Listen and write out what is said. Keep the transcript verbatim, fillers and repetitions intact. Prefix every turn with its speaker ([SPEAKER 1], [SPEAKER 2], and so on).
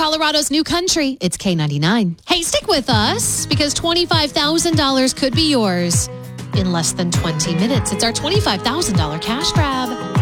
[SPEAKER 1] Colorado's new country. It's K ninety-nine. Hey, stick with us because twenty-five thousand dollars could be yours in less than twenty minutes. It's our twenty-five thousand dollars cash grab.